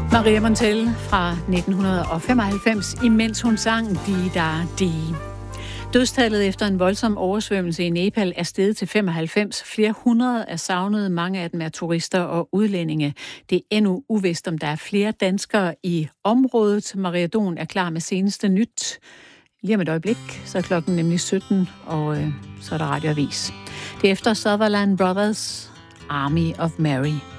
Maria Montell fra 1995, imens hun sang Di Da Di. Dødstallet efter en voldsom oversvømmelse i Nepal er steget til 95. Flere hundrede er savnet, mange af dem er turister og udlændinge. Det er endnu uvist, om der er flere danskere i området. Maria Don er klar med seneste nyt. Lige om et øjeblik, så er klokken nemlig 17, og så er der radioavis. Det er efter Sutherland Brothers, Army of Mary.